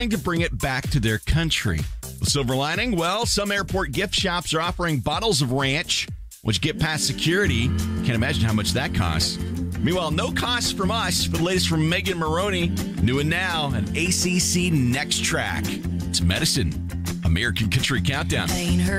to bring it back to their country. The silver lining? Well, some airport gift shops are offering bottles of ranch, which get past security. Can't imagine how much that costs. Meanwhile, no cost from us for the latest from Megan Maroney. New and now, an ACC Next Track. It's Medicine, American Country Countdown.